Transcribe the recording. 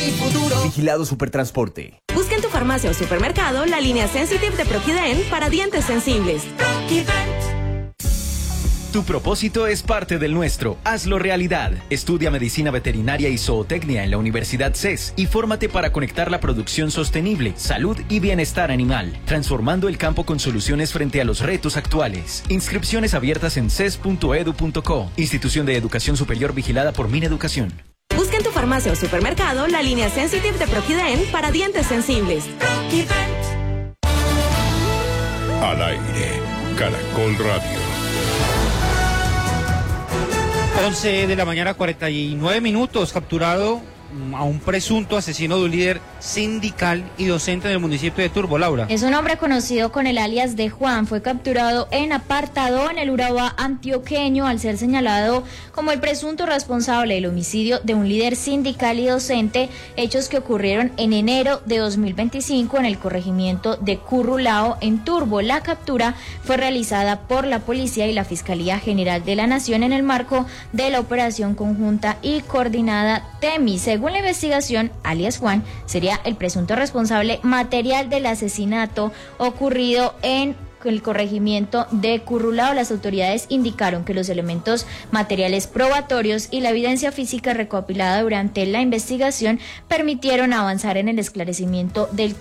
mi futuro. Vigilado Supertransporte. Busca en tu farmacia o supermercado la línea Sensitive de Proquiden para dientes sensibles. Tu propósito es parte del nuestro. Hazlo realidad. Estudia Medicina Veterinaria y Zootecnia en la Universidad CES y fórmate para conectar la producción sostenible, salud y bienestar animal, transformando el campo con soluciones frente a los retos actuales. Inscripciones abiertas en ces.edu.co. Institución de Educación Superior vigilada por Mineducación. Busca en tu farmacia o supermercado la línea Sensitive de Proquiden para dientes sensibles. Al aire, Caracol Radio. 11 de la mañana, 49 minutos, capturado a un presunto asesino de un líder sindical y docente en el municipio de Turbo, Laura. Es un hombre conocido con el alias de Juan, fue capturado en Apartado, en el Urabá antioqueño, al ser señalado como el presunto responsable del homicidio de un líder sindical y docente, hechos que ocurrieron en enero de 2025 en el corregimiento de Currulao, en Turbo. La captura fue realizada por la Policía y la Fiscalía General de la Nación en el marco de la operación conjunta y coordinada Temis. Según la investigación, alias Juan sería el presunto responsable material del asesinato ocurrido en el corregimiento de Currulao. Las autoridades indicaron que los elementos materiales probatorios y la evidencia física recopilada durante la investigación permitieron avanzar en el esclarecimiento del